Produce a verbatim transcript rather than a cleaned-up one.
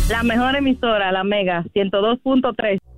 La mejor emisora, la Mega, ciento dos punto tres.